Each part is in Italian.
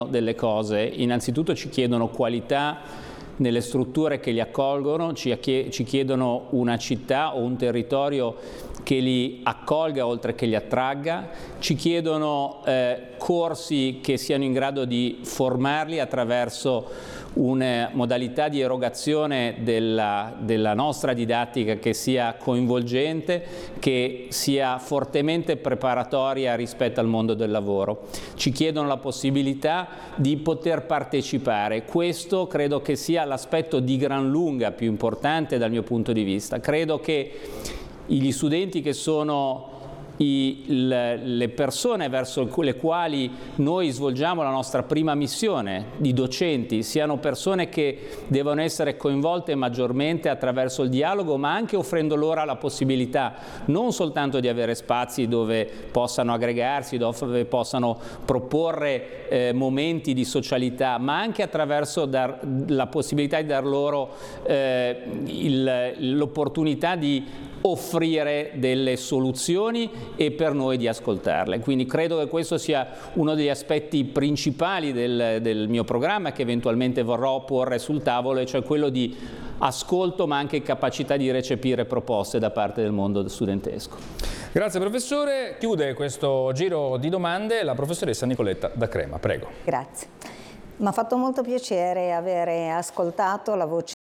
delle cose. Innanzitutto ci chiedono qualità nelle strutture che li accolgono, ci chiedono una città o un territorio che li accolga oltre che li attragga, ci chiedono corsi che siano in grado di formarli attraverso una modalità di erogazione della nostra didattica che sia coinvolgente, che sia fortemente preparatoria rispetto al mondo del lavoro. Ci chiedono la possibilità di poter partecipare. Questo credo che sia l'aspetto di gran lunga più importante dal mio punto di vista. Credo che gli studenti che sono le persone verso le quali noi svolgiamo la nostra prima missione di docenti siano persone che devono essere coinvolte maggiormente attraverso il dialogo, ma anche offrendo loro la possibilità non soltanto di avere spazi dove possano aggregarsi, dove possano proporre momenti di socialità, ma anche attraverso la possibilità di dar loro l'opportunità di offrire delle soluzioni e per noi di ascoltarle. Quindi credo che questo sia uno degli aspetti principali del mio programma che eventualmente vorrò porre sul tavolo, e cioè quello di ascolto ma anche capacità di recepire proposte da parte del mondo studentesco. Grazie professore. Chiude questo giro di domande la professoressa Nicoletta Da Crema. Prego. Grazie. Mi ha fatto molto piacere avere ascoltato la voce.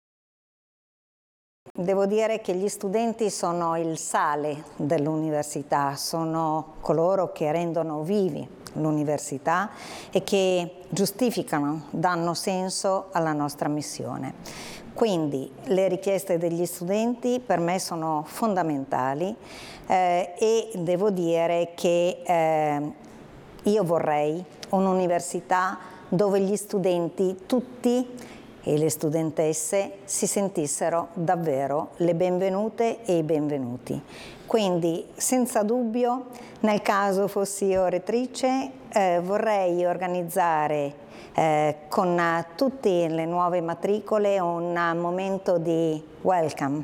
Devo dire che gli studenti sono il sale dell'università, sono coloro che rendono vivi l'università e che giustificano, danno senso alla nostra missione. Quindi le richieste degli studenti per me sono fondamentali e devo dire che io vorrei un'università dove gli studenti tutti e le studentesse si sentissero davvero le benvenute e i benvenuti. Quindi senza dubbio, nel caso fossi io rettrice, vorrei organizzare con tutte le nuove matricole un momento di welcome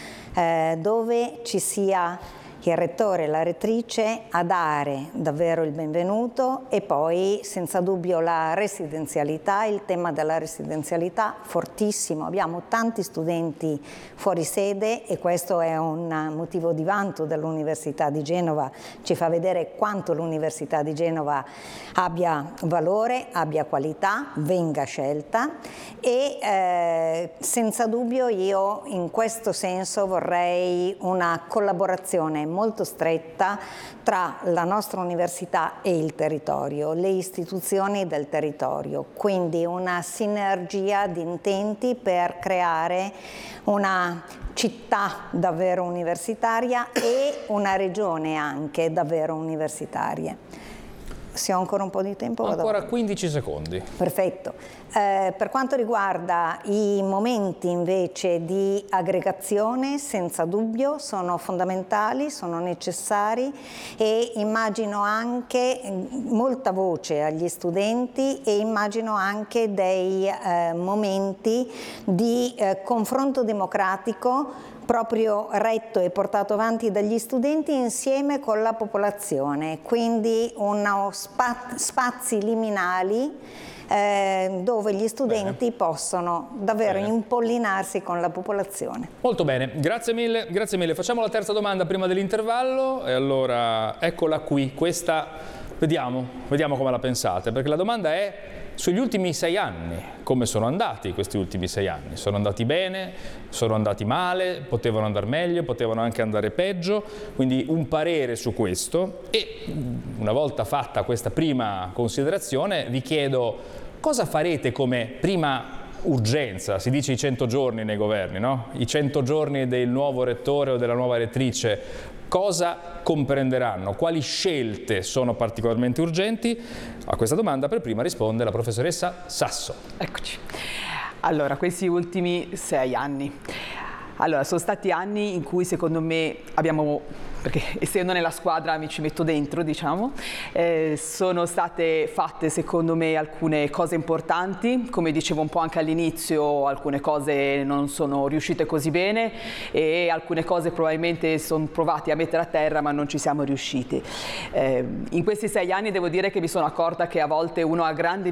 dove ci sia il rettore e la rettrice a dare davvero il benvenuto e poi senza dubbio la residenzialità, il tema della residenzialità fortissimo. Abbiamo tanti studenti fuori sede e questo è un motivo di vanto dell'Università di Genova, ci fa vedere quanto l'Università di Genova abbia valore, abbia qualità, venga scelta e senza dubbio io in questo senso vorrei una collaborazione molto stretta tra la nostra università e il territorio, le istituzioni del territorio, quindi una sinergia di intenti per creare una città davvero universitaria e una regione anche davvero universitaria. Se ho ancora un po' di tempo. Ancora 15 secondi. Perfetto. Per quanto riguarda i momenti invece di aggregazione, senza dubbio sono fondamentali, sono necessari e immagino anche molta voce agli studenti e immagino anche dei momenti di confronto democratico proprio retto e portato avanti dagli studenti insieme con la popolazione, quindi spazi liminali dove gli studenti possono davvero impollinarsi con la popolazione. Molto bene, grazie mille, grazie mille. Facciamo la terza domanda prima dell'intervallo e allora eccola qui, questa vediamo come la pensate, perché la domanda è sugli ultimi 6 anni, come sono andati questi ultimi 6 anni? Sono andati bene? Sono andati male? Potevano andare meglio? Potevano anche andare peggio? Quindi un parere su questo e una volta fatta questa prima considerazione vi chiedo cosa farete come prima urgenza, si dice i 100 giorni nei governi, no? I 100 giorni del nuovo rettore o della nuova rettrice. Cosa comprenderanno? Quali scelte sono particolarmente urgenti? A questa domanda per prima risponde la professoressa Sasso. Eccoci. Allora, questi ultimi 6 anni. Allora, sono stati anni in cui secondo me abbiamo perché essendo nella squadra mi ci metto dentro, diciamo. Sono state fatte secondo me alcune cose importanti, come dicevo un po' anche all'inizio, alcune cose non sono riuscite così bene e alcune cose probabilmente sono provati a mettere a terra ma non ci siamo riusciti. In questi 6 anni devo dire che mi sono accorta che a volte uno ha grandi